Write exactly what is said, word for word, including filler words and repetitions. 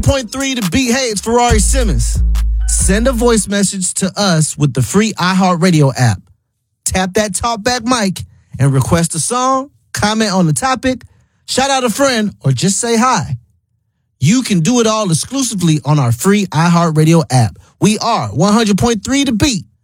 point three The Beat. Hey, it's Ferrari Simmons. Send a voice message to us with the free iHeartRadio app. Tap that talkback mic and request a song, comment on the topic, shout out a friend, or just say hi. You can do it all exclusively on our free iHeartRadio app. We are one hundred point three The Beat,